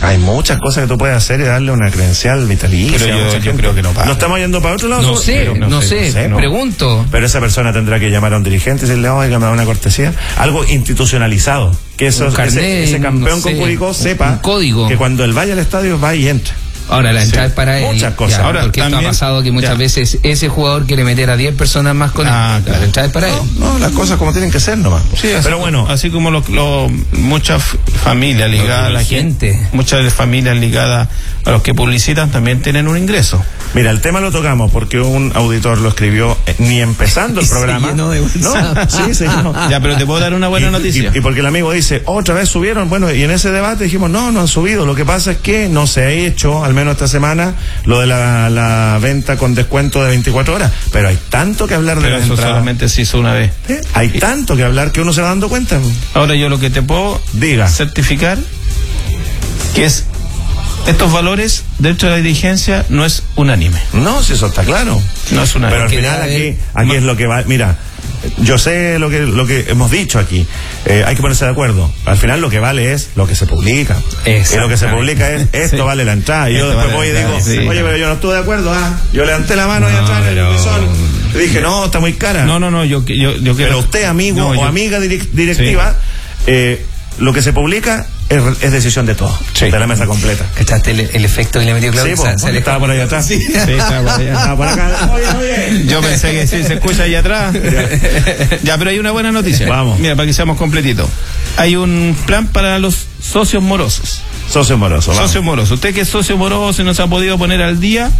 Hay muchas cosas que tú puedes hacer y darle una credencial vitalicia. Pero yo creo que no pasa. ¿No estamos yendo para otro lado? No sé, pregunto. Pero esa persona tendrá que llamar a un dirigente y decirle, oiga, me da una cortesía. Algo institucionalizado. Que ese campeón con Curicó sepa un código. Que cuando él vaya al estadio va y entra. Ahora la entrada es para él. Muchas cosas. Ya, ahora, porque también, esto ha pasado que muchas veces ese jugador quiere meter a 10 personas más con él. Claro. La entrada es para él. No, las cosas como tienen que ser nomás. Sí, pero bueno. Así como muchas familias ligadas a la gente, muchas familias ligadas a los que publicitan también tienen un ingreso. Mira, el tema lo tocamos porque un auditor lo escribió ni empezando el programa. Se llenó de WhatsApp. Sí, se llenó. Ya, pero te puedo dar una buena noticia. Y porque el amigo dice, otra vez subieron. Bueno, y en ese debate dijimos, no han subido. Lo que pasa es que no se ha hecho, al menos esta semana, lo de la venta con descuento de 24 horas. Pero hay tanto que hablar de pero la eso entrada. solamente se hizo una vez. ¿Sí? Hay tanto que hablar que uno se va dando cuenta. Ahora yo lo que te puedo certificar que es estos valores dentro de la dirigencia no es unánime. No, si eso está claro. No es unánime. Pero al final aquí es lo que va. Mira, yo sé lo que hemos dicho aquí. Hay que ponerse de acuerdo. Al final lo que vale es lo que se publica. Y lo que se publica es esto vale la entrada. Y yo después voy y digo, oye, pero yo no estuve de acuerdo. Yo levanté la mano ahí atrás en el visor. Y dije, no, está muy cara. No, yo pero usted, amigo o amiga directiva, lo que se publica es decisión de todos, de la mesa completa. ¿Cachaste el efecto que le metió Claudio? Sí, estaba por ahí atrás. Sí, estaba por allá. Estaba por acá. Oye. Yo pensé que sí, se escucha ahí atrás. Ya, pero hay una buena noticia. Vamos. Mira, para que seamos completitos. Hay un plan para los socios morosos. Socio moroso. Usted que es socio moroso y no se ha podido poner al día,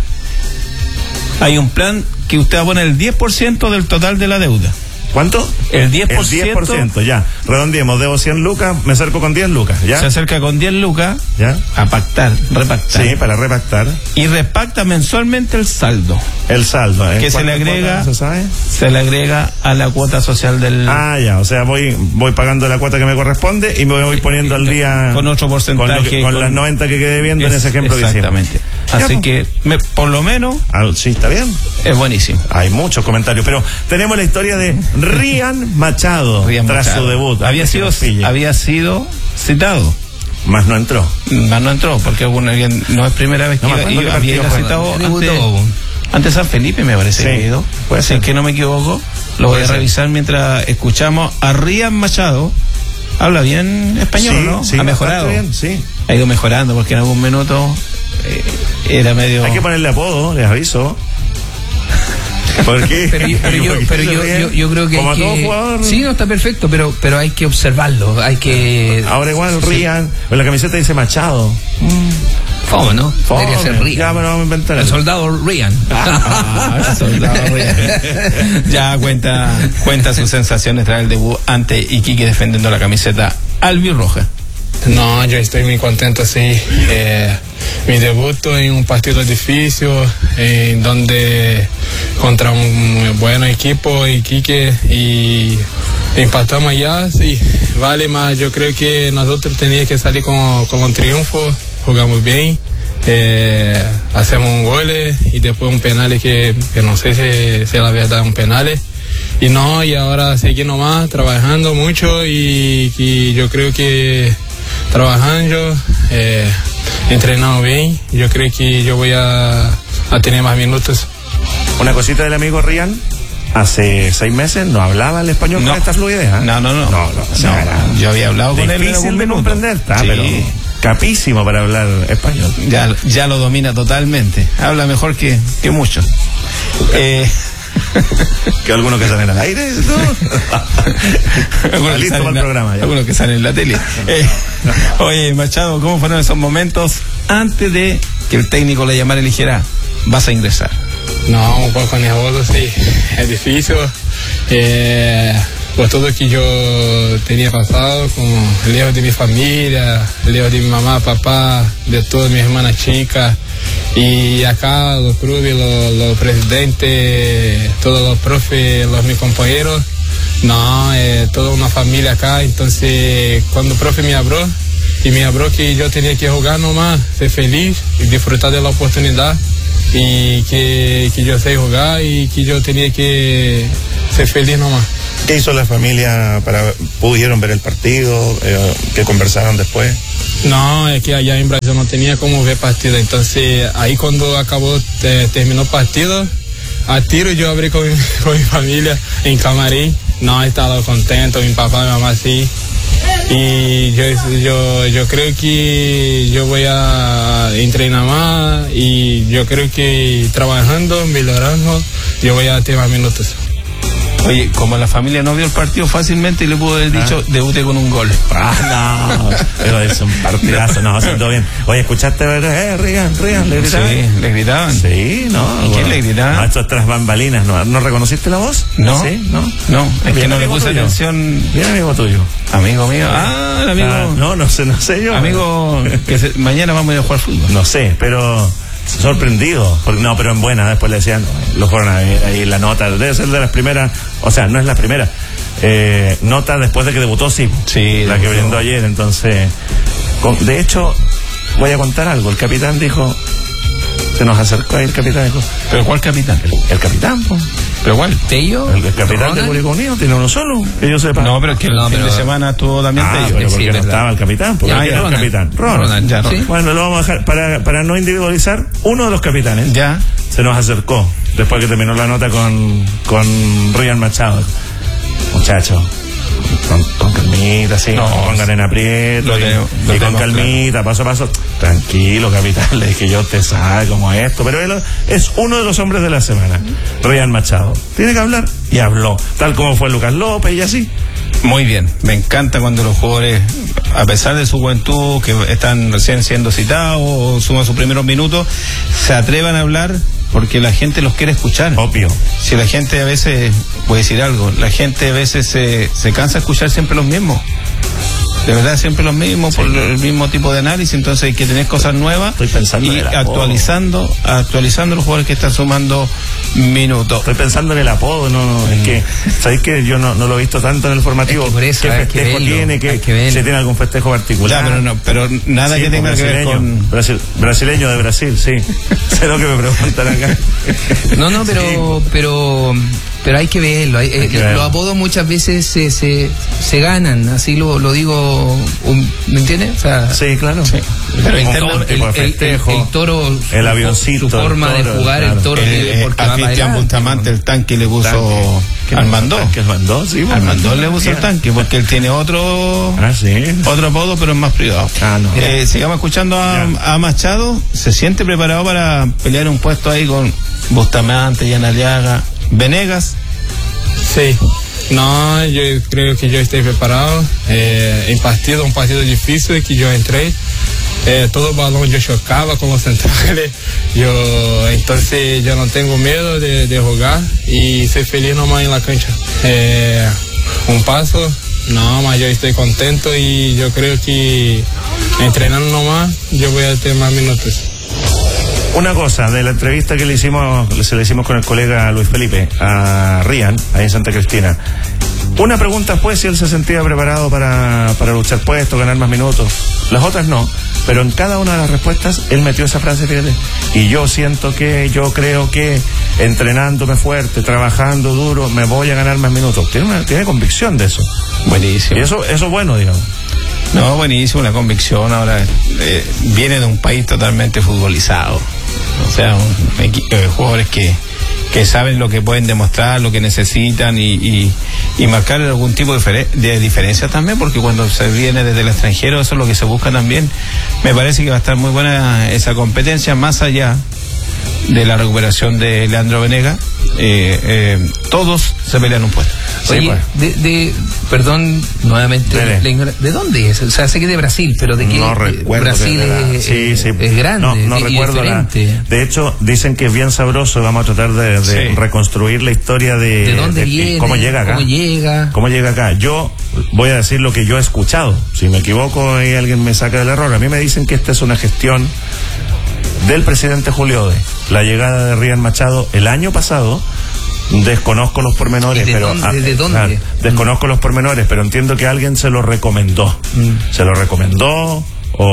hay un plan que usted va a poner el 10% del total de la deuda. ¿Cuánto? El 10%. El 10%, ya. Redondeemos, debo 100 lucas, me acerco con 10 lucas, ¿ya? Se acerca con 10 lucas, ¿ya? A repactar. Sí, para repactar. Y repacta mensualmente el saldo. El saldo, que se le agrega, se le agrega a la cuota social del... ya, o sea, voy pagando la cuota que me corresponde y me voy poniendo al día... Con otro porcentaje. Con las 90 que quedé viendo en ese ejemplo que hicimos. Exactamente. Así que, por lo menos... sí, está bien. Es buenísimo. Hay muchos comentarios, pero tenemos la historia de Ryan Machado tras su debut. Había sido citado. Más no entró, porque no es primera vez que había ido citado ante San Felipe, me parece que ido. Puede ser que no me equivoco. Lo voy a revisar mientras escuchamos a Ryan Machado. Habla bien español, ¿no? Sí, ha mejorado. Bien, sí. Ha ido mejorando porque en algún minuto era medio... Hay que ponerle apodo, les aviso. ¿Por qué? Pero yo creo que como todo jugador. Sí, no está perfecto, pero hay que observarlo, hay que... Ahora igual Ryan, en la camiseta dice Machado. Fome, ¿no? Debería ser Ryan. Ya, pero vamos a inventar el soldado Ryan. El soldado Ryan. Ya cuenta sus sensaciones tras el debut ante Iquique defendiendo la camiseta albirroja. No, yo estoy muy contento, sí. Mi debut en un partido difícil, en donde contra un buen equipo, Iquique, y empatamos allá, sí, vale, mas yo creo que nosotros teníamos que salir con un triunfo, jugamos bien, hacemos un gol y después un penal que no sé si es la verdad un penal. Y ahora seguir nomás, trabajando mucho y yo creo que trabajando, entrenando bien, yo creo que yo voy a tener más minutos. Una cosita del amigo Ryan, hace 6 meses no hablaba el español con esta fluidez. No. Yo había hablado con él en algún minuto. Comprender, pero capísimo para hablar español. Ya lo domina totalmente, habla mejor que muchos. Que algunos que salen al aire, ¿no? Listo para el programa ya. Algunos que salen en la tele. Oye, Machado, ¿cómo fueron esos momentos antes de que el técnico le llamara y le dijera, vas a ingresar? No, un poco nervioso, sí. Es difícil. Por todo que yo tenía pasado, con lejos de mi familia, lejos de mi mamá, papá, de todas mis hermanas chicas. Y acá los clubes, los presidentes, todos los profes, mis compañeros, toda una familia acá. Entonces, cuando el profe me habló que yo tenía que jugar nomás, ser feliz y disfrutar de la oportunidad, y que yo sé jugar y que yo tenía que ser feliz nomás. ¿Qué hizo la familia pudieron ver el partido? ¿Qué conversaron después? No, es que allá en Brasil no tenía cómo ver partido, entonces ahí cuando terminó el partido, a tiro yo abrí con mi familia en camarín, no estaba contento, mi papá, mi mamá sí, y yo creo que yo voy a entrenar más y yo creo que trabajando, mejorando, yo voy a tener más minutos. Oye, como la familia no vio el partido fácilmente, le pudo haber dicho, debute con un gol. No, pero es un partidazo, no, haciendo bien. Oye, ¿escuchaste? Rian, ¿le gritaban? Sí, le gritaban. Sí, no. ¿Y quién le gritaba? No, esto es tras bambalinas, ¿no reconociste la voz? No. ¿Sí? No, es que no le puse atención. Bien, amigo tuyo. Amigo mío. El amigo. No sé yo. Amigo, mañana vamos a ir a jugar fútbol. No sé, pero sorprendido, no, pero en buena, después le decían, lo fueron ahí la nota, debe ser de las primeras, o sea, no es la primera nota después de que debutó, sí, la que brindó ayer, entonces, de hecho, voy a contar algo, el capitán dijo, se nos acercó ahí el capitán, dijo, ¿pero cuál capitán? El capitán, pues. ¿Pero cuál? ¿Tello? El capitán de Curicó Unido tiene uno solo, que yo sepa. No, pero es que el fin de semana estuvo también Tello. Pero porque no estaba el capitán, porque era el capitán. Ronald. ¿Sí? Bueno, lo vamos a dejar, para no individualizar, uno de los capitanes se nos acercó, después que terminó la nota con Ryan Machado. Muchachos, con calmita, sí, no pongan en aprieto y con calmita, paso a paso. Tranquilo, capitán, le dije yo, te sabe cómo es esto, pero él es uno de los hombres de la semana, Ryan Machado. Tiene que hablar y habló, tal como fue Lucas López y así. Muy bien, me encanta cuando los jugadores, a pesar de su juventud, que están recién siendo citados o suman sus primeros minutos, se atrevan a hablar porque la gente los quiere escuchar. Obvio. Si la gente a veces, voy a decir algo, la gente a veces se cansa de escuchar siempre los mismos. De verdad, siempre los mismos, por el mismo tipo de análisis, entonces hay que tener cosas nuevas. Estoy pensando y actualizando los jugadores que están sumando minutos. Estoy pensando en el apodo, es que, ¿sabéis que yo no lo he visto tanto en el formativo? Es que por eso, ¿qué festejo tiene? Si tiene algún festejo particular. Pero nada que tenga que ver con... Brasileño de Brasil, sí. Sé lo que me preguntan acá. Pero hay que verlo. Los apodos muchas veces se ganan, así lo digo, ¿me entiendes? O sea, sí, claro. Sí. Pero el toro, el avioncito, su forma de jugar, claro. El toro, a Cristian Bustamante el tanque le puso al Mandó. Al Mandó le puso el tanque, porque él tiene otro apodo, pero es más privado. Sigamos escuchando a Machado. Se siente preparado para pelear un puesto ahí con Bustamante, Yanaliaga, Venegas. Sí, no, yo creo que yo estoy preparado. Un partido difícil que yo entré. Todo balón yo chocaba con los centrales. Entonces yo no tengo miedo de jugar y ser feliz nomás en la cancha. Un paso, mas yo estoy contento y yo creo que entrenando nomás yo voy a tener más minutos. Una cosa, de la entrevista que le hicimos con el colega Luis Felipe a Ryan, ahí en Santa Cristina, una pregunta fue si él se sentía preparado para luchar puestos, ganar más minutos. Las otras no, pero en cada una de las respuestas él metió esa frase, fíjate, y yo creo que entrenándome fuerte, trabajando duro, me voy a ganar más minutos. Tiene convicción de eso. Buenísimo. Y eso es bueno, digamos. No, buenísimo, la convicción. Ahora viene de un país totalmente futbolizado, o sea, jugadores que saben lo que pueden demostrar, lo que necesitan y marcar algún tipo de diferencia también, porque cuando se viene desde el extranjero eso es lo que se busca también. Me parece que va a estar muy buena esa competencia, más allá de la recuperación de Leandro Venegas. Todos se pelean un puesto. Oye, perdón nuevamente, ¿de dónde es? O sea, sé que de Brasil, pero ¿de qué? No recuerdo. Brasil es grande. No recuerdo. De hecho, dicen que es bien sabroso. Vamos a tratar de reconstruir la historia de dónde viene, cómo llega acá. ¿Cómo llega acá? Yo voy a decir lo que yo he escuchado. Si me equivoco y alguien me saca del error. A mí me dicen que esta es una gestión del presidente Julio Ode. La llegada de Ryan Machado el año pasado. Desconozco los pormenores, ¿De dónde? Desconozco los pormenores, pero entiendo que alguien se lo recomendó. Se lo recomendó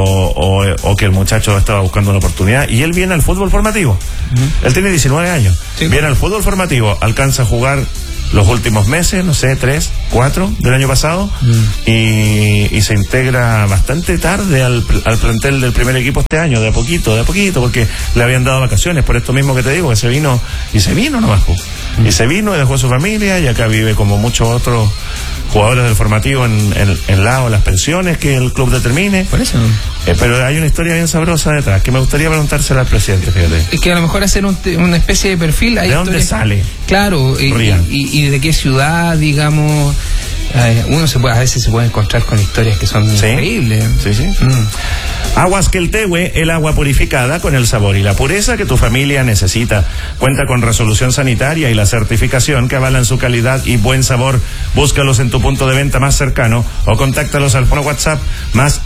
o que el muchacho estaba buscando una oportunidad y él viene al fútbol formativo. Él tiene 19 años. Sí, viene al fútbol formativo, alcanza a jugar los últimos meses, no sé, 3, 4 del año pasado, y se integra bastante tarde al plantel del primer equipo este año, de a poquito, porque le habían dado vacaciones, por esto mismo que te digo, que se vino nomás, y se vino y dejó a su familia, y acá vive como muchos otros jugadores del formativo en las pensiones que el club determine. Por eso. Pero hay una historia bien sabrosa detrás, que me gustaría preguntársela al presidente, fíjate. Es que a lo mejor hacer una especie de perfil. ¿De dónde sale? Claro, y de qué ciudad, digamos. Uno a veces se puede encontrar con historias que son increíbles. Sí. Aguas Queltehue, el agua purificada con el sabor y la pureza que tu familia necesita. Cuenta con resolución sanitaria y la certificación que avalan su calidad y buen sabor. Búscalos en tu punto de venta más cercano o contáctalos al fono WhatsApp más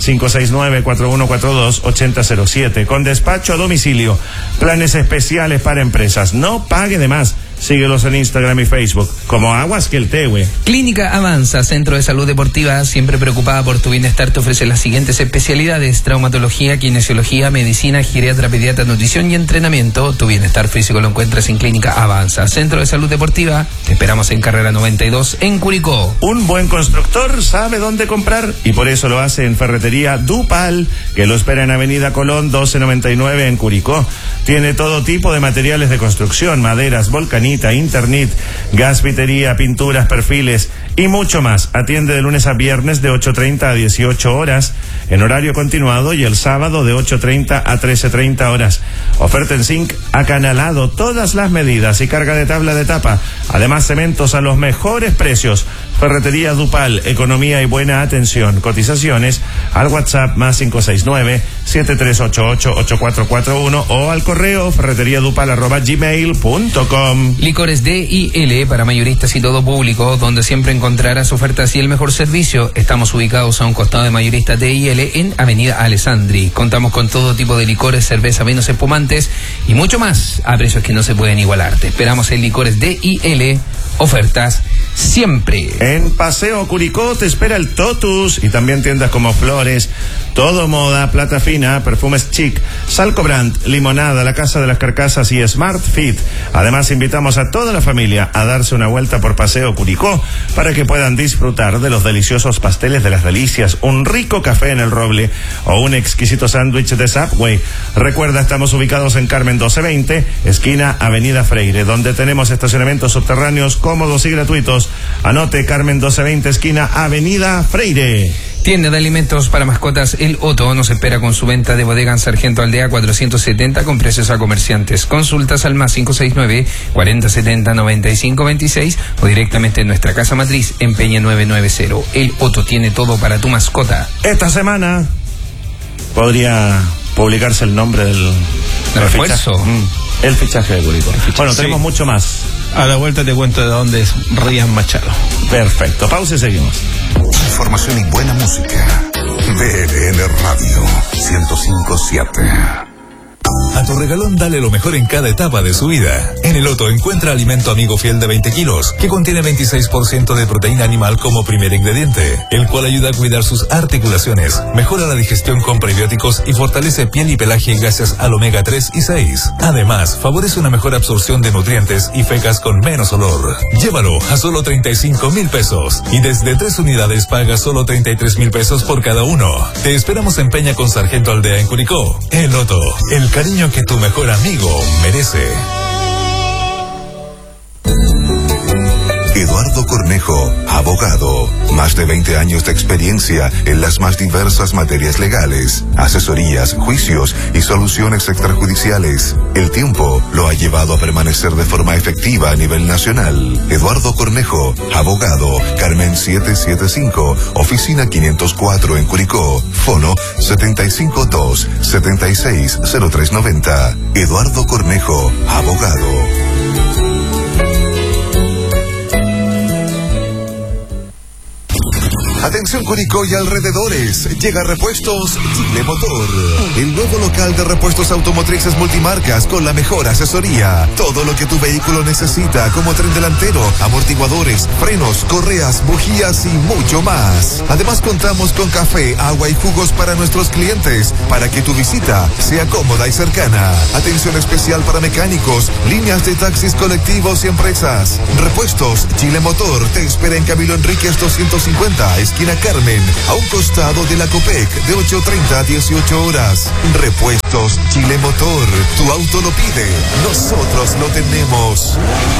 569-4142-8007 con despacho a domicilio. Planes especiales para empresas. No pague de más. Síguelos en Instagram y Facebook como Aguas Queltehue. Clínica Avanza, Centro de Salud Deportiva, siempre preocupada por tu bienestar, te ofrece las siguientes especialidades: traumatología, kinesiología, medicina, geriatra, pediatra, nutrición y entrenamiento. Tu bienestar físico lo encuentras en Clínica Avanza, Centro de Salud Deportiva. Te esperamos en Carrera 92 en Curicó. Un buen constructor sabe dónde comprar y por eso lo hace en Ferretería Dupal, que lo espera en Avenida Colón 1299 en Curicó. Tiene todo tipo de materiales de construcción, maderas, volcanistas, internet, gasfitería, pinturas, perfiles y mucho más. Atiende de lunes a viernes de 8:30 a 18 horas en horario continuado y el sábado de 8:30 a 13:30 horas. Oferta en zinc acanalado, todas las medidas y carga de tabla de tapa. Además, cementos a los mejores precios. Ferretería Dupal, economía y buena atención. Cotizaciones al WhatsApp más 569-7388-8441 o al correo ferreteriadupal@gmail.com. Licores D&L para mayoristas y todo público, donde siempre encontrarás ofertas y el mejor servicio. Estamos ubicados a un costado de mayoristas D&L en Avenida Alessandri. Contamos con todo tipo de licores, cerveza, vinos espumantes y mucho más a precios que no se pueden igualar. Te esperamos en Licores D&L. Ofertas siempre. En Paseo Curicó te espera el Totus y también tiendas como Flores, Todo Moda, Plata Fina, Perfumes Chic, Salco Brand, Limonada, La Casa de las Carcasas y Smart Fit. Además, invitamos a toda la familia a darse una vuelta por Paseo Curicó para que puedan disfrutar de los deliciosos pasteles de las delicias, un rico café en el Roble o un exquisito sándwich de Subway. Recuerda, estamos ubicados en Carmen 1220, esquina Avenida Freire, donde tenemos estacionamientos subterráneos cómodos y gratuitos. Anote: Carmen 1220, esquina Avenida Freire. Tienda de alimentos para mascotas El Otto nos espera con su venta de bodega en Sargento Aldea 470 con precios a comerciantes. Consultas al más 569-4070-9526 o directamente en nuestra casa matriz en Peña 990. El Otto tiene todo para tu mascota. Esta semana podría publicarse el nombre del refuerzo. El fichaje de Curicó. Bueno, tenemos mucho más. A la vuelta te cuento de dónde es Ryan Machado. Perfecto, pausa y seguimos. Información y buena música. BLN Radio 105.7. A tu regalón dale lo mejor en cada etapa de su vida. En el Otto encuentra alimento amigo fiel de 20 kilos, que contiene 26% de proteína animal como primer ingrediente, el cual ayuda a cuidar sus articulaciones, mejora la digestión con prebióticos y fortalece piel y pelaje gracias al omega 3 y 6. Además, favorece una mejor absorción de nutrientes y fecas con menos olor. Llévalo a solo 35,000 pesos y desde 3 unidades paga solo 33,000 pesos por cada uno. Te esperamos en Peña con Sargento Aldea en Curicó. El Otto, el cariño que tu mejor amigo merece. Eduardo Cornejo, abogado. Más de 20 años de experiencia en las más diversas materias legales, asesorías, juicios y soluciones extrajudiciales. El tiempo lo ha llevado a permanecer de forma efectiva a nivel nacional. Eduardo Cornejo, abogado, Carmen 775, oficina 504 en Curicó. Fono 752-760390. Eduardo Cornejo, abogado. Atención Curicó y alrededores, llega Repuestos Chile Motor, el nuevo local de repuestos automotrices multimarcas con la mejor asesoría. Todo lo que tu vehículo necesita, como tren delantero, amortiguadores, frenos, correas, bujías y mucho más. Además contamos con café, agua y jugos para nuestros clientes, para que tu visita sea cómoda y cercana. Atención especial para mecánicos, líneas de taxis colectivos y empresas. Repuestos Chile Motor te espera en Camilo Enríquez 250, esquina Carmen, a un costado de la Copec, de 8:30 a 18 horas. Repuestos Chile Motor, tu auto lo pide, nosotros lo tenemos.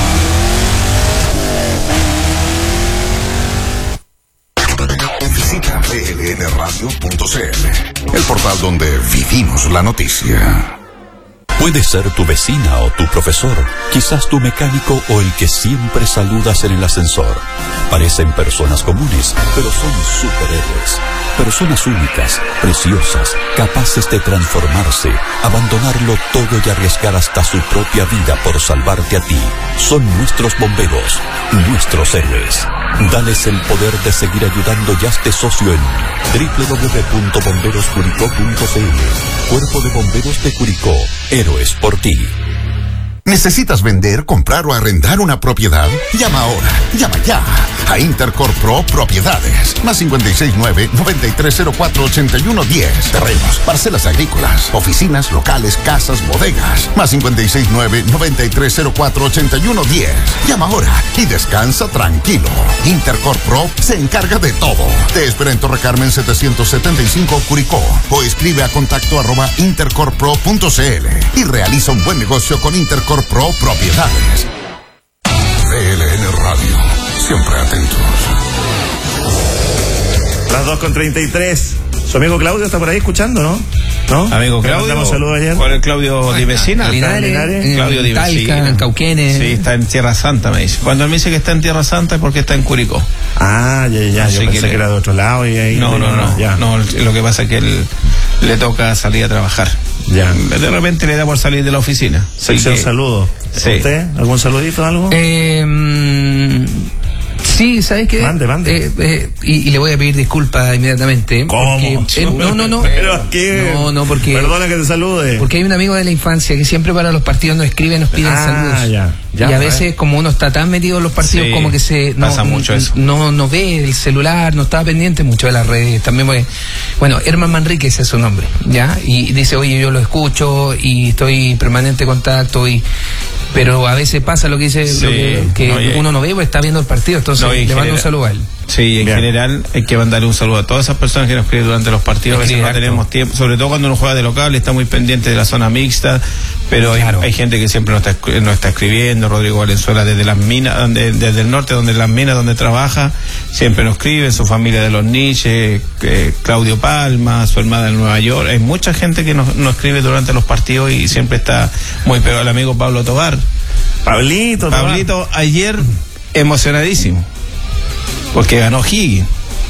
Visita plnradio.cl, el portal donde vivimos la noticia. Puede ser tu vecina o tu profesor, quizás tu mecánico o el que siempre saludas en el ascensor. Parecen personas comunes, pero son superhéroes. Personas únicas, preciosas, capaces de transformarse, abandonarlo todo y arriesgar hasta su propia vida por salvarte a ti. Son nuestros bomberos, nuestros héroes. Dales el poder de seguir ayudando y hazte socio en www.bomberoscuricó.cl. Cuerpo de Bomberos de Curicó, héroes por ti. ¿Necesitas vender, comprar o arrendar una propiedad? Llama ahora, llama ya a Intercorp Pro Propiedades. Más 569-9304-8110. Terrenos, parcelas agrícolas, oficinas, locales, casas, bodegas. Más 569-9304-8110. Llama ahora y descansa tranquilo. Intercorp Pro se encarga de todo. Te espera en Torre Carmen 775 Curicó o escribe a contacto@intercorppro.cl y realiza un buen negocio con Intercorp Pro Propiedades. PLN Radio, siempre atentos. Las 2:33. Su amigo Claudio está por ahí escuchando, ¿no? Amigo Claudio. Le mandamos saludos ayer. ¿Cuál es Claudio Divecina? Linares, Claudio Divecina. en Cauquenes. Sí, está en Tierra Santa, me dice. Cuando él me dice que está en Tierra Santa es porque está en Curicó. Ah, ya. Yo pensé que era de otro lado y ahí. No. Ya. No, lo que pasa es que él le toca salir a trabajar. Ya. De repente le da por salir de la oficina. Un saludo. Sí. ¿Usted? ¿Algún saludito, algo? Sí, ¿sabes qué? Mande. Y le voy a pedir disculpas inmediatamente. ¿Cómo? No. ¿Pero qué? No, porque... Perdona que te salude. Porque hay un amigo de la infancia que siempre para los partidos nos escribe, nos piden saludos. Ya, y a veces, como uno está tan metido en los partidos, sí, como que pasa mucho eso. No ve el celular, no está pendiente mucho de las redes. También bueno, Herman Manríquez es su nombre, ¿ya? Y dice, oye, yo lo escucho y estoy en permanente contacto pero a veces pasa lo que dice, uno no ve, pues está viendo el partido, entonces le mando un saludo a él. Sí, en general hay que mandarle un saludo a todas esas personas que nos escriben durante los partidos. A veces no tenemos tiempo, sobre todo cuando uno juega de local, está muy pendiente de la zona mixta, pero hay gente que siempre nos está escribiendo. Rodrigo Valenzuela desde las minas, desde el norte, donde las minas, donde trabaja, siempre nos escribe, su familia de los Niches, Claudio Palma, su hermana de Nueva York. Hay mucha gente que nos escribe durante los partidos y siempre está muy pegado. El amigo Pablo Tobar. Pablito, ayer emocionadísimo porque ganó Higgins.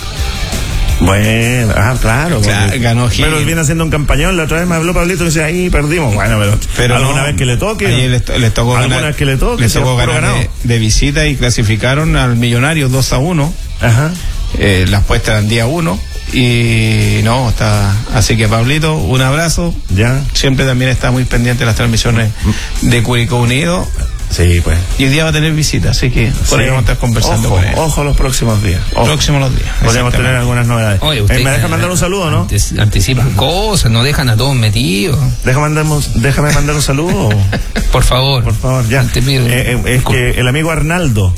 Bueno, claro, ganó Higgins. Pero él viene haciendo un campañón. La otra vez me habló Pablito y dice, ahí perdimos. Bueno, pero alguna vez que le toque. Ayer les tocó ganar. Les tocó ganar de visita y clasificaron al Millonario 2-1. Ajá. Las puestas eran día 1. Y así que Pablito, un abrazo. Ya. Siempre también está muy pendiente de las transmisiones de Curicó Unido. Sí, pues. Y hoy día va a tener visita, así que por ahí vamos a estar conversando con él. Ojo los próximos días. Podríamos tener algunas novedades. Oye, ¿me deja mandar un saludo, no? Anticipan cosas, no dejan a todos metidos. Déjame mandar un saludo. Por favor, ya. Te pido. Es que el amigo Arnaldo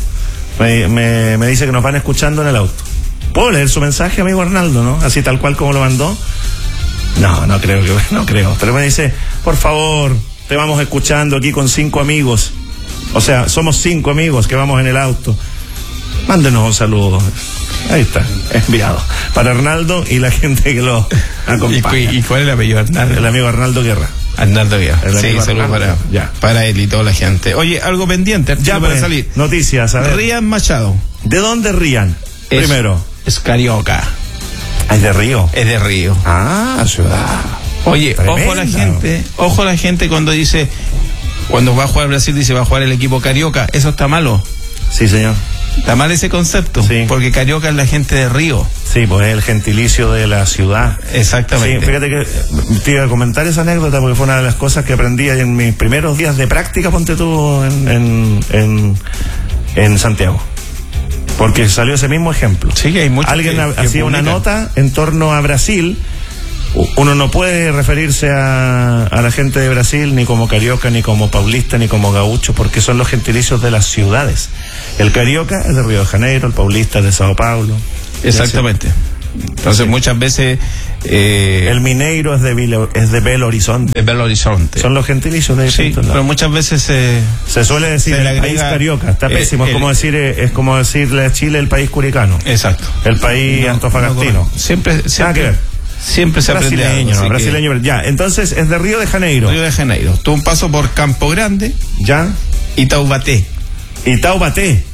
me dice que nos van escuchando en el auto. ¿Puedo leer su mensaje, amigo Arnaldo, no? Así tal cual como lo mandó. No creo. Pero me dice, por favor, te vamos escuchando aquí con 5 amigos. O sea, somos 5 amigos que vamos en el auto. Mándenos un saludo. Ahí está, enviado. Para Arnaldo y la gente que lo acompaña. ¿Y cuál es el apellido Arnaldo? El amigo Arnaldo Guerra. Sí, saludos para él y toda la gente. Oye, algo pendiente. Ya para salir. Noticias, a ver. Ryan Machado. ¿De dónde Ryan? Primero. Es carioca. ¿Es de Río? Es de Río. Ciudad. Oye, ojo a la gente cuando dice, cuando va a jugar Brasil, dice va a jugar el equipo carioca. Eso está malo. Sí, señor. Está mal ese concepto, sí. Porque carioca es la gente de Río. Sí, pues es el gentilicio de la ciudad. Exactamente. Sí, fíjate que te iba a comentar esa anécdota porque fue una de las cosas que aprendí en mis primeros días de práctica, ponte tú, en Santiago. Porque salió ese mismo ejemplo. Sí, hay muchos. Alguien hacía una nota en torno a Brasil. Uno no puede referirse a la gente de Brasil ni como carioca, ni como paulista, ni como gaucho, porque son los gentilicios de las ciudades. El carioca es de Río de Janeiro, el paulista es de Sao Paulo. Exactamente. Entonces, sí. Muchas veces el mineiro es de Belo Horizonte. De Belo Horizonte. Son los gentilicios de sí, pero muchas veces se suele decir el país carioca. Está pésimo. Es como decirle a Chile el país curicano. Exacto. El país antofagastino. Siempre se aprende brasileño, brasileño. Ya, entonces es de Río de Janeiro. Río de Janeiro. Tuvo un paso por Campo Grande. Ya. Y Taubaté. Taubaté.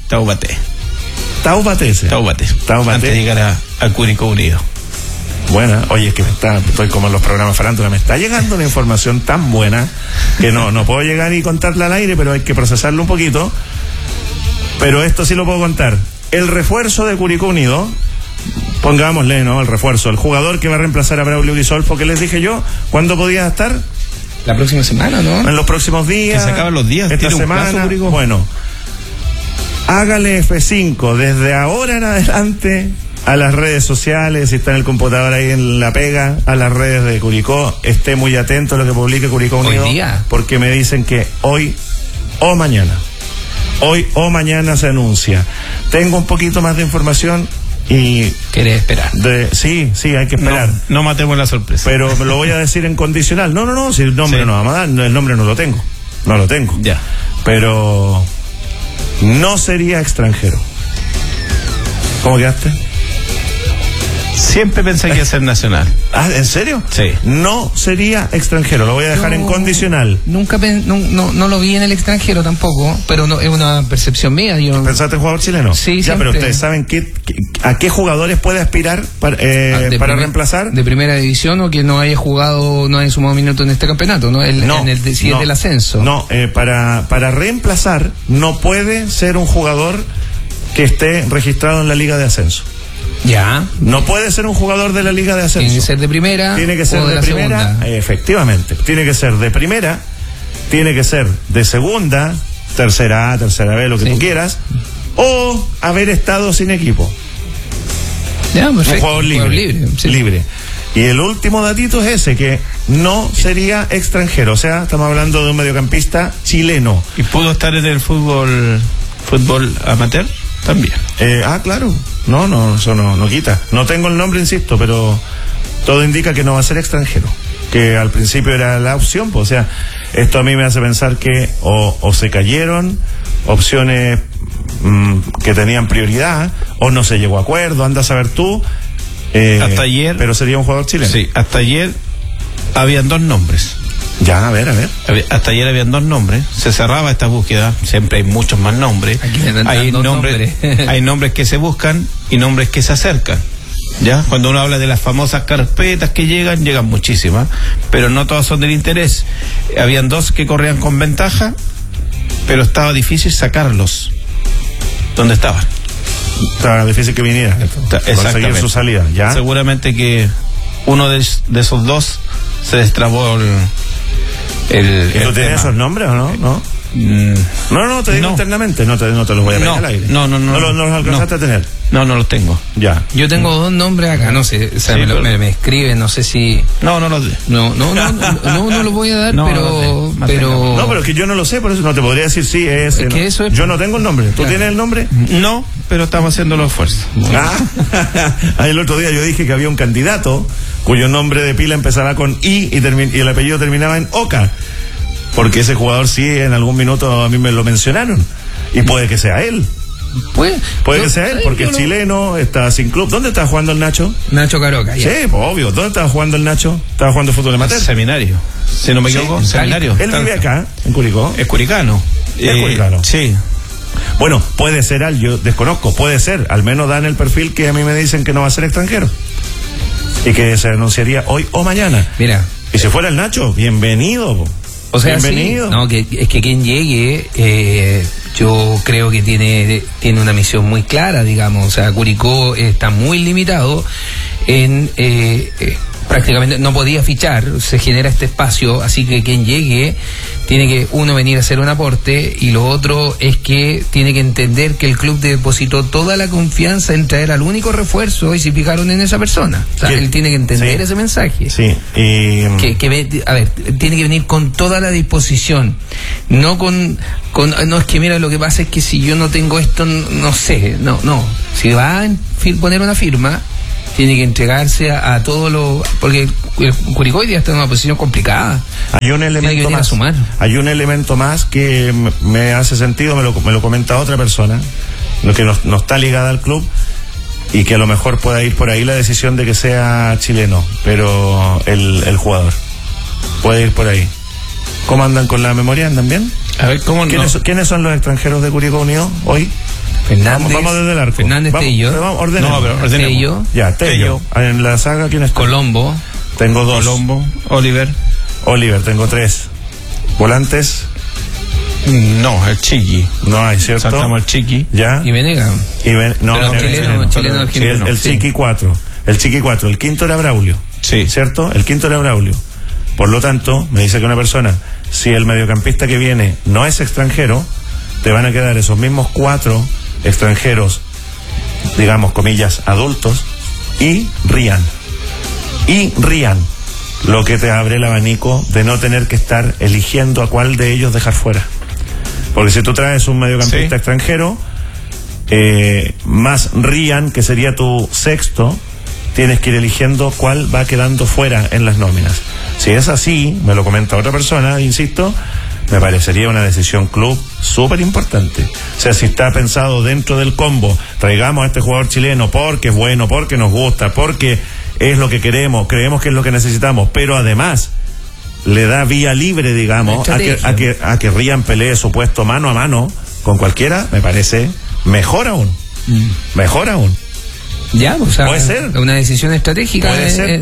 Antes de llegar a Curicó Unido. Bueno, oye, es que estoy como en los programas farándula, me está llegando una información tan buena que no puedo llegar y contarla al aire, pero hay que procesarlo un poquito. Pero esto sí lo puedo contar. El refuerzo de Curicó Unido, pongámosle, ¿no? El refuerzo, el jugador que va a reemplazar a Braulio Grisolfo, que les dije yo, ¿cuándo podía estar? La próxima semana, ¿no? En los próximos días. Que se acaban los días. Esta semana. Bueno, hágale F5 desde ahora en adelante a las redes sociales, si está en el computador ahí en la pega, a las redes de Curicó, esté muy atento a lo que publique Curicó Unido. Hoy día. Porque me dicen que hoy o mañana se anuncia. Tengo un poquito más de información y... ¿Querés esperar? Sí, hay que esperar. No matemos la sorpresa. Pero me lo voy a decir en condicional. No, si el nombre no vamos a dar, el nombre no lo tengo. Ya. Pero no sería extranjero. ¿Cómo quedaste? Siempre pensé que iba a ser nacional. ¿Ah, en serio? Sí. No sería extranjero, lo voy a dejar en condicional. Nunca no lo vi en el extranjero tampoco, pero no, es una percepción mía. ¿Pensaste en jugador chileno? Sí, ya, siempre. Pero ustedes saben a qué jugadores puede aspirar para reemplazar. De primera división o que no haya jugado, no haya sumado minutos en este campeonato, ¿no? Si es del ascenso. No, para reemplazar no puede ser un jugador que esté registrado en la Liga de Ascenso. Ya. No puede ser un jugador de la Liga de Ascenso. Tiene que ser de primera. Tiene que ser de primera. Segunda. Efectivamente. Tiene que ser de primera. Tiene que ser de segunda, tercera A, tercera B, lo que tú quieras. O haber estado sin equipo. Ya, perfecto. Un jugador libre. Y el último datito es ese, que no sería extranjero. O sea, estamos hablando de un mediocampista chileno. ¿Y pudo estar en el fútbol amateur? También. Claro. No, eso no quita. No tengo el nombre, insisto, pero todo indica que no va a ser extranjero. Que al principio era la opción, pues, o sea, esto a mí me hace pensar que o se cayeron opciones que tenían prioridad, o no se llegó a acuerdo, anda a saber tú. Hasta ayer. Pero sería un jugador chileno. Sí, hasta ayer habían 2 nombres. Ya, a ver. Hasta ayer habían 2 nombres. Se cerraba esta búsqueda. Siempre hay muchos más nombres. Hay nombres que se buscan y nombres que se acercan. ¿Ya? Cuando uno habla de las famosas carpetas que llegan muchísimas, pero no todas son del interés. Habían 2 que corrían con ventaja, pero estaba difícil sacarlos. ¿Dónde estaban? Estaba difícil que viniera. Conseguir su salida. ¿Ya? Seguramente que uno de esos 2 se destrabó ¿Y tú tienes esos nombres o no? No, te digo internamente, no te los voy a pedir al aire. No los alcanzaste a tener. No los tengo. Ya. Yo tengo 2 nombres acá, no sé, o sea, me escriben, no sé si... No los voy a dar, pero es que yo no lo sé, por eso no te podría decir sí, es que eso es... Yo no tengo el nombre. ¿Tú tienes el nombre? No, pero estamos haciendo los esfuerzos. El otro día yo dije que había un candidato cuyo nombre de pila empezaba con I y el apellido terminaba en Oca. Porque ese jugador sí en algún minuto a mí me lo mencionaron. Y puede que sea él. Puede que sea él, porque el chileno está sin club. ¿Dónde está jugando el Nacho? Nacho Caroca, ya. Sí, pues obvio. ¿Dónde estaba jugando el Nacho? Estaba jugando fútbol amateur. Seminario. Si no me equivoco, Seminario. Él vive acá, en Curicó. Es curicano. Sí. Bueno, puede ser yo desconozco, puede ser. Al menos dan el perfil que a mí me dicen que no va a ser extranjero. Y que se anunciaría hoy o mañana. Mira. Y si fuera el Nacho, bienvenido. O sea, bienvenido. Sí, no, que es que quien llegue, Yo creo que tiene una misión muy clara, digamos. O sea, Curicó está muy limitado en prácticamente no podía fichar, se genera este espacio, así que quien llegue tiene que, uno, venir a hacer un aporte, y lo otro es que tiene que entender que el club depositó toda la confianza en traer al único refuerzo y se fijaron en esa persona. O sea, él tiene que entender ese mensaje. Sí. A ver, tiene que venir con toda la disposición, no no, es que mira, lo que pasa es que si yo no tengo esto, no sé, no. Si va a poner una firma, tiene que entregarse a todo lo... Porque el Curicó hoy día está en una posición complicada. Hay un elemento más. Hay un elemento más que me hace sentido, me lo comenta otra persona, lo que no está ligada al club, y que a lo mejor pueda ir por ahí la decisión de que sea chileno, pero el jugador puede ir por ahí. ¿Cómo andan con la memoria? ¿Andan bien? A ver, ¿Quiénes son los extranjeros de Curicó Unido hoy? Fernández, vamos desde el arco. Fernández, Tello. Ordenemos. Tello. Ya, Tello. En la saga, ¿quién está? Colombo. Tengo 2. Colombo. Oliver, tengo 3. Volantes. No, el Chiqui. No hay, ¿cierto? Saltamos el Chiqui. Ya. Y Venegas. Chileno argentino. El Chiqui 4. El Chiqui 4. El quinto era Braulio. Sí. ¿Cierto? El quinto era Braulio. Por lo tanto, me dice que una persona, si el mediocampista que viene no es extranjero, te van a quedar esos mismos 4 extranjeros, digamos, comillas, adultos, y Rian, lo que te abre el abanico de no tener que estar eligiendo a cuál de ellos dejar fuera. Porque si tú traes un mediocampista extranjero, más Rian, que sería tu sexto, tienes que ir eligiendo cuál va quedando fuera en las nóminas. Si es así, me lo comenta otra persona, insisto, me parecería una decisión club súper importante. O sea, si está pensado dentro del combo, traigamos a este jugador chileno porque es bueno, porque nos gusta, porque es lo que queremos, creemos que es lo que necesitamos, pero además le da vía libre, digamos, a que Rian pelee su puesto mano a mano con cualquiera, me parece mejor aún. Mejor aún. Ya, o sea, puede ser una decisión estratégica. Puede ser.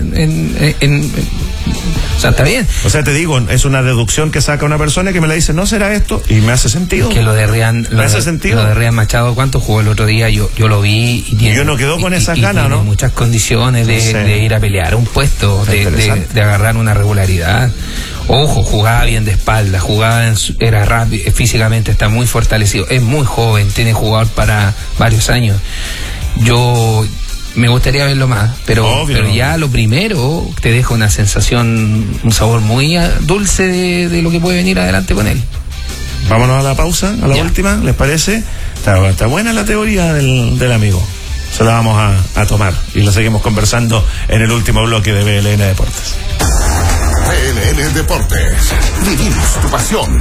O sea, está bien. O sea, te digo, es una deducción que saca una persona que me la dice, ¿no será esto? Y me hace sentido. Que lo de Rian, me hace sentido. Lo de Rian Machado, ¿cuánto jugó el otro día? Yo lo vi y tiene, yo no quedó con esa gana, tiene ¿no? muchas condiciones de ir a pelear un puesto, de agarrar una regularidad. Ojo, jugaba bien de espalda, era rápido, físicamente está muy fortalecido, es muy joven, tiene jugador para varios años. Yo me gustaría verlo más, pero ya lo primero te deja una sensación, un sabor muy dulce de lo que puede venir adelante con él. Vámonos a la pausa, a la última, ¿les parece? Está buena la teoría del amigo. Se la vamos a tomar y la seguimos conversando en el último bloque de BLN Deportes. BLN Deportes, vivimos tu pasión.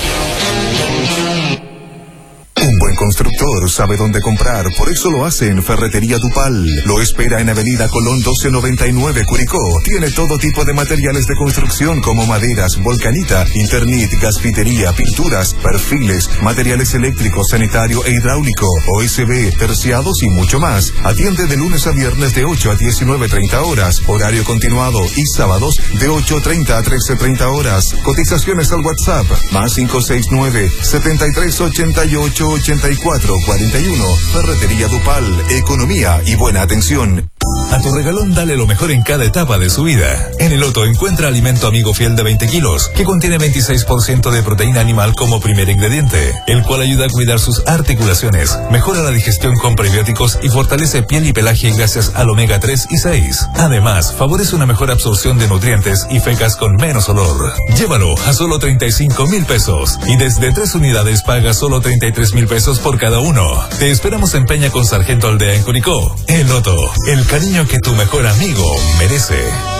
Un buen constructor sabe dónde comprar, por eso lo hace en Ferretería Dupal. Lo espera en Avenida Colón 1299, Curicó. Tiene todo tipo de materiales de construcción como maderas, volcanita, Internet, gasfitería, pinturas, perfiles, materiales eléctricos, sanitario e hidráulico, OSB, terciados y mucho más. Atiende de lunes a viernes de 8 a 19:30 horas, horario continuado, y sábados de 8:30 a 13:30 horas. Cotizaciones al WhatsApp, más 569-7388-8441. Ferretería Dupal, economía y buena atención. A tu regalón dale lo mejor en cada etapa de su vida. En el Loto encuentra alimento amigo fiel de 20 kilos, que contiene 26% de proteína animal como primer ingrediente, el cual ayuda a cuidar sus articulaciones, mejora la digestión con prebióticos y fortalece piel y pelaje gracias al omega 3 y 6. Además, favorece una mejor absorción de nutrientes y fecas con menos olor. Llévalo a solo 35,000 pesos y desde 3 unidades paga solo 33,000 pesos por cada uno. Te esperamos en Peña con Sargento Aldea en Curicó. El Loto, el cariño que tu mejor amigo merece.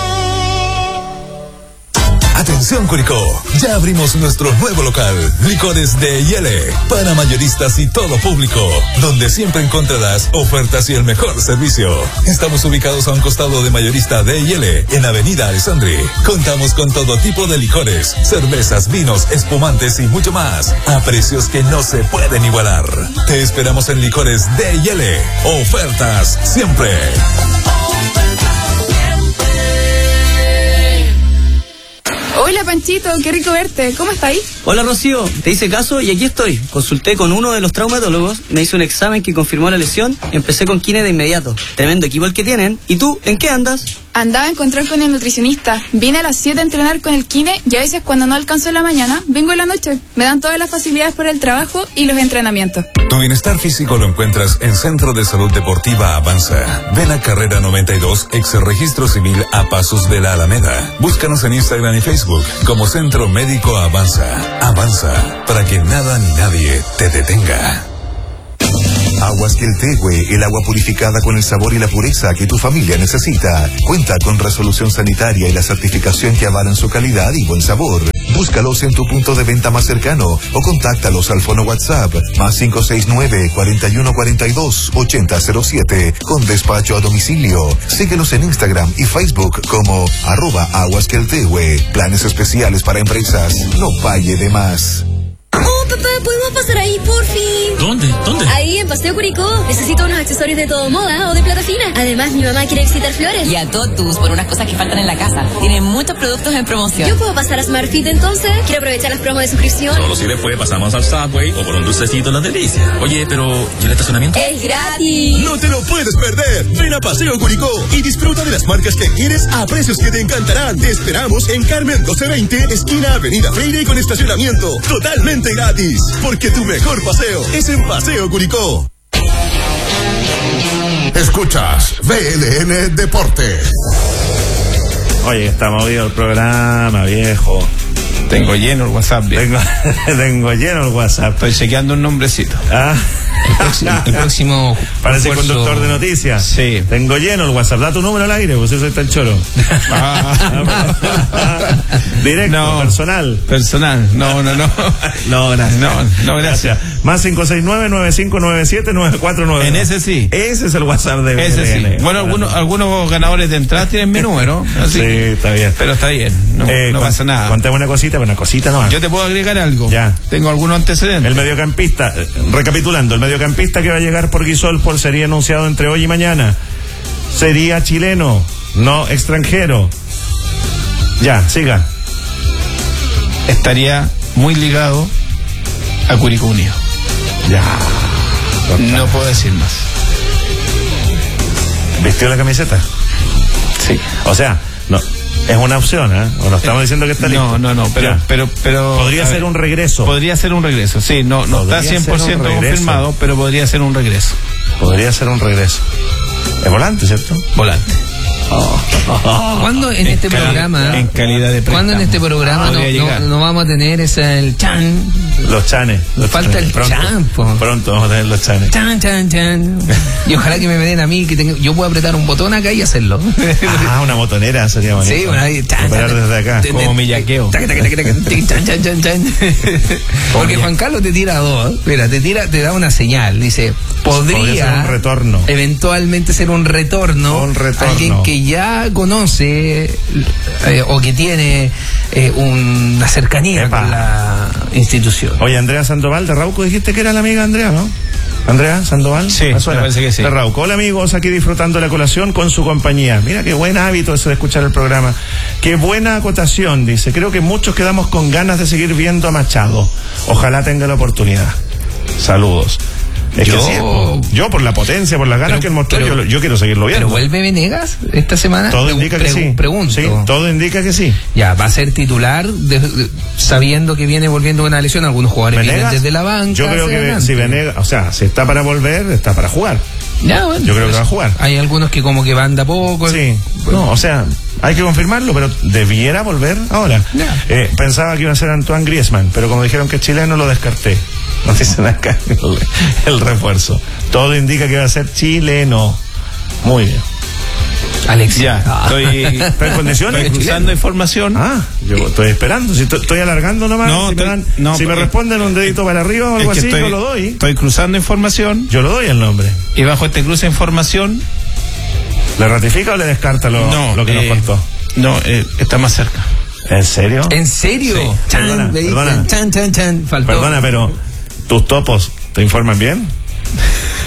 Atención Curicó, ya abrimos nuestro nuevo local, Licores de Yele, para mayoristas y todo público, donde siempre encontrarás ofertas y el mejor servicio. Estamos ubicados a un costado de Mayorista de Yele, en Avenida Alessandri. Contamos con todo tipo de licores, cervezas, vinos, espumantes y mucho más, a precios que no se pueden igualar. Te esperamos en Licores de Yele, ofertas siempre. Hola Panchito, qué rico verte. ¿Cómo está ahí? Hola Rocío, te hice caso y aquí estoy. Consulté con uno de los traumatólogos, me hizo un examen que confirmó la lesión y empecé con kine de inmediato. Tremendo equipo el que tienen. ¿Y tú, en qué andas? Andaba a encontrar con el nutricionista. Vine a las 7 a entrenar con el kine y a veces cuando no alcanzo en la mañana, vengo en la noche. Me dan todas las facilidades para el trabajo y los entrenamientos. Tu bienestar físico lo encuentras en Centro de Salud Deportiva Avanza. Ven a Carrera 92, ex Registro Civil a pasos de la Alameda. Búscanos en Instagram y Facebook como Centro Médico Avanza. Avanza, para que nada ni nadie te detenga. Aguas Queltehue, el agua purificada con el sabor y la pureza que tu familia necesita. Cuenta con resolución sanitaria y la certificación que avalan su calidad y buen sabor. Búscalos en tu punto de venta más cercano o contáctalos al fono WhatsApp más 569-4142-8007 con despacho a domicilio. Síguelos en Instagram y Facebook como @aguasqueltehue. Planes especiales para empresas. No pague de más. Oh, papá, ¿podemos pasar ahí, por fin? ¿Dónde? Ahí, en Paseo Curicó. Necesito unos accesorios de todo moda o de plata fina. Además, mi mamá quiere visitar Flores. Y a Totus por unas cosas que faltan en la casa. Tienen muchos productos en promoción. ¿Yo puedo pasar a SmartFit entonces? Quiero aprovechar las promos de suscripción. Solo si después pasamos al Subway o por un dulcecito en las delicias. Oye, pero ¿y el estacionamiento? ¡Es gratis! ¡No te lo puedes perder! Ven a Paseo Curicó y disfruta de las marcas que quieres a precios que te encantarán. Te esperamos en Carmen 1220, esquina Avenida Freire con estacionamiento totalmente gratis. Porque tu mejor paseo es en Paseo Curicó. Escuchas BLN Deportes. Oye, está movido el programa, viejo. Tengo lleno el WhatsApp, viejo. Tengo lleno el WhatsApp. Estoy chequeando un nombrecito. El próximo parece conductor de noticias. Sí. Tengo lleno el WhatsApp. Da tu número al aire, pues eso está el choro. Directo, no, personal. No, gracias. Más 569-9597-949. En ese sí. Ese es el WhatsApp de BLN. Ese sí. Bueno, algunos ganadores de entrada tienen mi número. Así. Sí, está bien. Pero está bien. No pasa nada. Contame una cosita nomás. Yo te puedo agregar algo. Ya. Tengo algunos antecedentes. El mediocampista, recapitulando, el mediocampista que va a llegar por Guisol sería anunciado entre hoy y mañana. Sería chileno, no extranjero. Ya, siga. Estaría muy ligado a Curicó Unido. Ya. No puedo decir más. ¿Vistió la camiseta? Sí. O sea, no. Es una opción, ¿eh? O no estamos diciendo que está listo. No, pero podría ser un regreso. Podría ser un regreso, sí, no está 100% confirmado, pero podría ser un regreso. Podría ser un regreso. Es volante, ¿cierto? Volante. ¿Cuándo en este programa? En calidad de préstamo. ¿Cuándo en este programa no vamos a tener el chan? Los chanes. Falta el chan, po. Pronto vamos a tener los chanes. Chan. Y ojalá que me den a mí, yo pueda apretar un botón acá y hacerlo. Una botonera sería bonito. Sí, bueno, ahí. Operar desde acá. Como millaqueo. Chan. Porque Juan Carlos te tira dos. Mira, te da una señal. Dice, podría ser un retorno. Eventualmente ser un retorno. Alguien que ya conoce o que tiene una cercanía con la institución. Oye, Andrea Sandoval de Rauco, dijiste que era la amiga Andrea, ¿no? Andrea Sandoval. Sí, me parece que sí. De Rauco. Hola amigos, aquí disfrutando la colación con su compañía. Mira qué buen hábito eso de escuchar el programa. Qué buena acotación, dice. Creo que muchos quedamos con ganas de seguir viendo a Machado. Ojalá tenga la oportunidad. Saludos. Yo por la potencia, por las ganas que él mostró, yo quiero seguirlo viendo. ¿Pero vuelve Venegas esta semana? Todo indica que sí. Pregunto. Sí, todo indica que sí. Ya, va a ser titular sabiendo que viene volviendo una lesión. Algunos jugadores vienen desde la banca. Yo creo que si Venegas, o sea, si está para volver, está para jugar. Ya, bueno, yo creo que va a jugar. Hay algunos que como que van de a poco. Sí. No, o sea, hay que confirmarlo, pero debiera volver ahora. Pensaba que iba a ser Antoine Griezmann, pero como dijeron que es chileno, lo descarté. Nos dicen acá el refuerzo. Todo indica que va a ser chileno. Muy bien. Alex, ya, estoy en condiciones. Estoy cruzando información. Yo estoy esperando. Si estoy alargando nomás. Si me responden un dedito para arriba o algo así, yo lo doy. Estoy cruzando información. Yo lo doy el nombre. Y bajo este cruce de información, ¿le ratifica o le descarta lo que nos contó? No, está más cerca. ¿En serio? ¿En serio? Sí. Perdona. Faltó. Perdona, pero ¿tus topos te informan bien?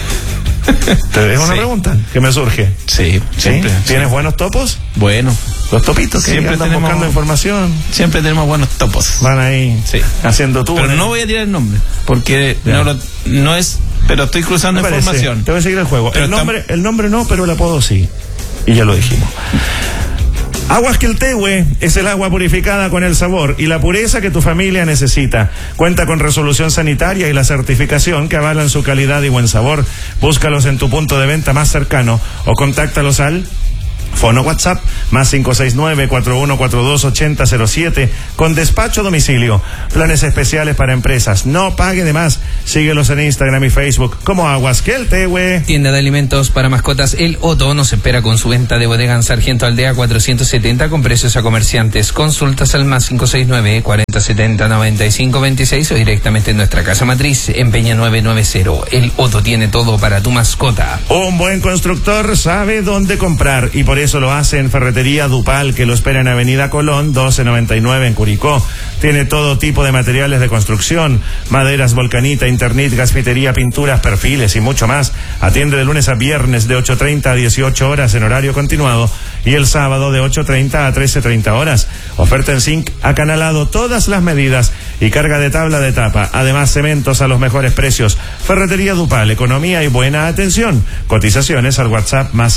Te dejo una pregunta que me surge. Sí, siempre. ¿Tienes buenos topos? Bueno. Los topitos que siempre andan buscando información. Siempre tenemos buenos topos. Van ahí haciendo tú. Pero no voy a tirar el nombre, porque no es, pero estoy cruzando información. Te voy a seguir el juego. El nombre no, pero el apodo sí. Y ya lo dijimos. Aguas Quiltehue es el agua purificada con el sabor y la pureza que tu familia necesita. Cuenta con resolución sanitaria y la certificación que avalan su calidad y buen sabor. Búscalos en tu punto de venta más cercano o contáctalos al fono WhatsApp más 569-4142-8007 con despacho a domicilio. Planes especiales para empresas. No pague de más. Síguelos en Instagram y Facebook como Aguas Quiltehue. Tienda de alimentos para mascotas El Otto nos espera con su venta de bodega en Sargento Aldea 470 con precios a comerciantes. Consultas al más 569-4070-9526 o directamente en nuestra casa matriz en Peña 990. El Otto tiene todo para tu mascota. Un buen constructor sabe dónde comprar y por eso lo hace en Ferretería Dupal, que lo espera en Avenida Colón 1299 en Curicó. Tiene todo tipo de materiales de construcción, maderas, volcanita, Internit, gasfitería, pinturas, perfiles y mucho más. Atiende de lunes a viernes de 8:30 a 18 horas en horario continuado y el sábado de 8:30 a 13:30 horas. Oferta en zinc acanalado, todas las medidas y carga de tabla de tapa. Además, cementos a los mejores precios. Ferretería Dupal, economía y buena atención. Cotizaciones al WhatsApp más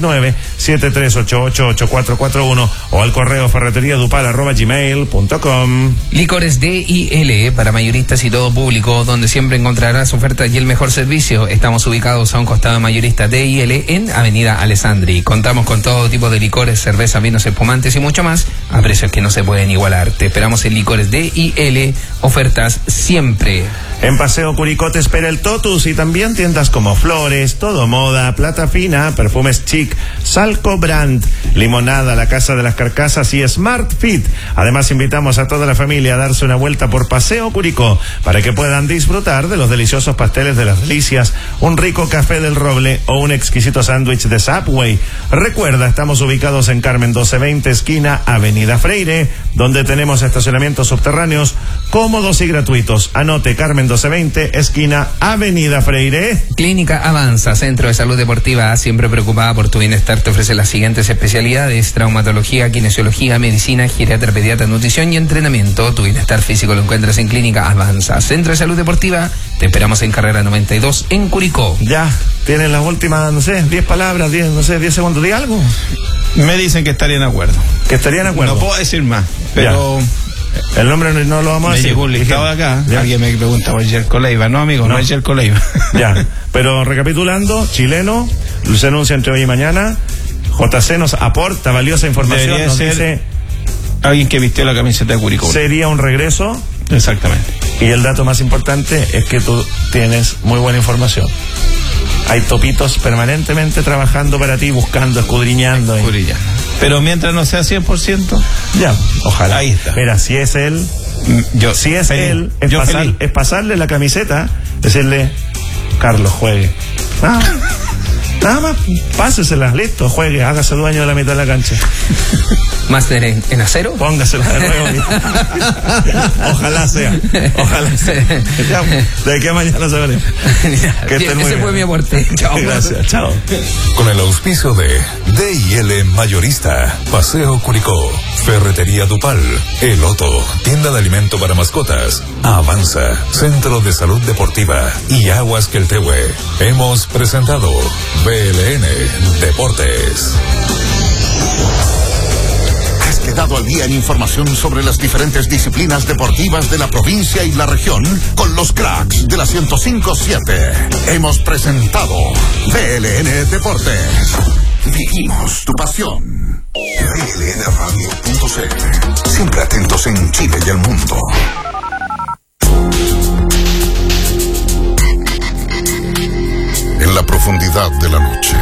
569-7388-8441 o al correo ferreteriadupal@gmail.com. Licores DIL para mayoristas y todo público, donde siempre encontrarás ofertas y el mejor servicio. Estamos ubicados a un costado de mayorista DIL en Avenida Alessandri. Contamos con todo tipo de licores, cerveza, vinos espumantes y mucho más a precios que no se pueden igualar. Te esperamos en Licores DIL, ofertas siempre. En Paseo Curicó te espera el Totus y también tiendas como Flores, Todo Moda, Plata Fina, Perfumes Chic, Salco Brand, Limonada, La Casa de las Carcasas y Smart Fit. Además, invitamos a toda la familia a darse una vuelta por Paseo Curicó para que puedan disfrutar de los deliciosos pasteles de las delicias, un rico café del Roble o un exquisito sándwich de Subway. Recuerda, estamos ubicados en Carmen 1220, esquina Avenida Freire, donde tenemos estacionamientos subterráneos cómodos y gratuitos. Anote: Carmen 1220, esquina Avenida Freire. Clínica Avanza, Centro de Salud Deportiva, siempre preocupada por tu bienestar, te ofrece las siguientes especialidades: traumatología, kinesiología, medicina, geriatra, pediatra, nutrición y entrenamiento. Tu bienestar físico lo encuentras en Clínica Avanza, Centro de Salud Deportiva. Te esperamos en Carrera 92 en Curicó. Ya, tienen las últimas, 10 palabras, 10 segundos. ¿Di algo? Me dicen que estarían de acuerdo. ¿Que estarían de acuerdo? No puedo decir más, pero... Ya. El nombre no lo vamos a decir. Me llegó un listado de acá. ¿Ya? Alguien me pregunta por Yerko Leiva. No, amigo, no es Yerko Leiva. Ya, pero recapitulando, chileno, se anuncia entre hoy y mañana. JC nos aporta valiosa información. Debería nos ser dice alguien que vistió la camiseta de Curicó. Sería un regreso. Exactamente. Y el dato más importante es que tú tienes muy buena información. Hay topitos permanentemente trabajando para ti, buscando, escudriñando. Pero mientras no sea 100%, ya, ojalá. Ahí está. Mira, si es él, es pasarle la camiseta, decirle: Carlos, juegue. Nada más, pásesela, listo, juegue, hágase dueño de la mitad de la cancha. Máster en acero. Póngasela de nuevo. Ojalá sea. De aquí a mañana se verá. Ese fue mi aporte. Chao. Gracias, chao. Con el auspicio de DIL Mayorista, Paseo Curicó, Ferretería Dupal, El Otto, tienda de alimento para mascotas, Avanza, Centro de Salud Deportiva y Aguas Quiltehue. Hemos presentado BLN Deportes. Has quedado al día en información sobre las diferentes disciplinas deportivas de la provincia y la región con los cracks de la 105.7. Hemos presentado BLN Deportes. Vivimos tu pasión. BLNradio.cl. Siempre atentos en Chile y el mundo. En la profundidad de la noche.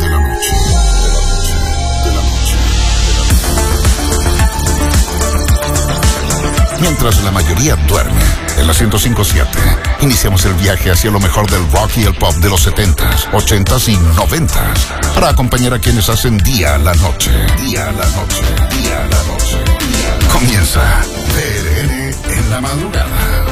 Mientras la mayoría duerme, en la 105.7, iniciamos el viaje hacia lo mejor del rock y el pop de los 70s, 80s y 90s, para acompañar a quienes hacen día a la noche. Comienza BLN en la madrugada.